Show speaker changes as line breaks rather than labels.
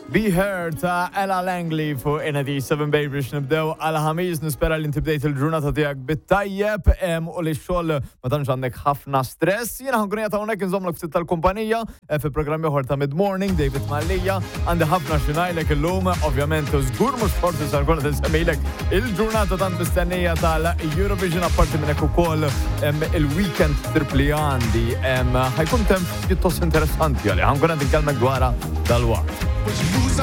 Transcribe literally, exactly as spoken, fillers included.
Be Heard ta' Ella Langley fu N D seven Bay biex nibdew għal-ħamiz nispera li inti bdejt il-ġurnata tiegħek bit-tajjeb u li x-xogħol ma tantx għandek ħafna stress. Jiena ħankun qiegħed hawnhekk inżommlek ftit tal-kumpanija fi programm ieħor ta' Mid Morning, David Mallija. Għandi ħafna xi ngħidlek illum, ovvjament żgur mhux forsi sar kont insemmilek il-ġurnata tant mistennija tal-Eurovision apparti minn hekk ukoll il-weekend tripli għandi. Ħajkun temp pjuttost interessanti għalli, ħankun qed inkellmek dwarha dal-waqt.
Which moves